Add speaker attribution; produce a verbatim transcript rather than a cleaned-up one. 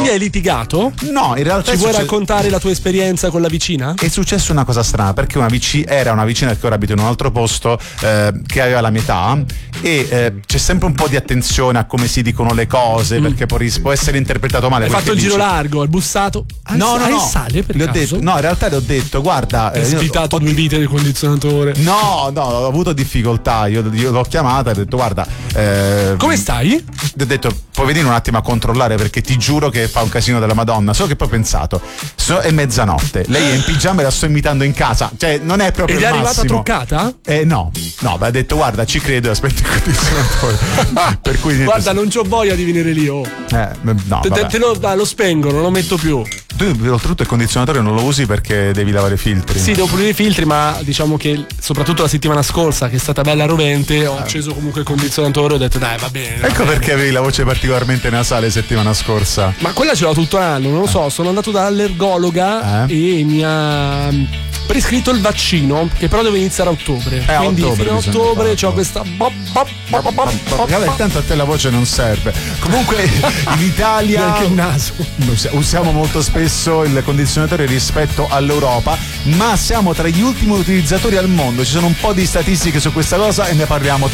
Speaker 1: quindi hai litigato?
Speaker 2: No, in realtà
Speaker 1: ci vuoi
Speaker 2: successo...
Speaker 1: raccontare la tua esperienza con la vicina?
Speaker 2: È successa una cosa strana, perché una vicina era una vicina che ora abita in un altro posto, eh, che aveva la mia età, e eh, c'è sempre un po' di attenzione a come si dicono le cose, mm. perché poi può essere interpretato male.
Speaker 1: Hai fatto il
Speaker 2: dici...
Speaker 1: giro largo, hai bussato?
Speaker 2: No, no, no.
Speaker 1: Sale per
Speaker 2: le ho
Speaker 1: caso?
Speaker 2: detto, no, in realtà le ho detto, guarda,
Speaker 1: hai svitato ho... due vite del condizionatore.
Speaker 2: No, no, ho avuto difficoltà. Io, io l'ho chiamata e ho detto, guarda, eh,
Speaker 1: come stai?
Speaker 2: Ho detto, puoi venire un attimo a controllare, perché ti giuro che fa un casino della Madonna. Solo che poi ho pensato, so, è mezzanotte, lei è in pigiama e la sto invitando in casa, cioè non è proprio
Speaker 1: ed
Speaker 2: il
Speaker 1: è
Speaker 2: massimo.
Speaker 1: arrivata truccata?
Speaker 2: Eh no, no, ma ha detto, guarda, ci credo e aspetta il condizionatore. Per cui
Speaker 1: guarda, non c'ho voglia di venire lì. Oh.
Speaker 2: Eh, no,
Speaker 1: te, te, te lo, dai, lo spengo, non lo metto più.
Speaker 2: Tu oltretutto il condizionatore non lo usi perché devi lavare i filtri.
Speaker 1: Sì, devo pulire i filtri, ma diciamo che soprattutto la settimana scorsa, che è stata bella rovente, ho acceso comunque il condizionatore e ho detto dai, va bene. Va
Speaker 2: ecco
Speaker 1: bene.
Speaker 2: Perché avevi la voce particolarmente nasale settimana scorsa.
Speaker 1: Ma quella ce l'ho tutto l'anno, non lo so, sono andato dall'allergologa eh? e mi ha prescritto il vaccino, che però deve iniziare a ottobre.
Speaker 2: Eh,
Speaker 1: quindi
Speaker 2: ottobre
Speaker 1: fino a ottobre c'ho questa bop, bop, bop, bop, bop, bop.
Speaker 2: Vabbè, tanto a te la voce non serve. Comunque in Italia
Speaker 1: anche il naso.
Speaker 2: Usiamo molto spesso il condizionatore rispetto all'Europa, ma siamo tra gli ultimi utilizzatori al mondo. Ci sono un po' di statistiche su questa cosa e ne parliamo tra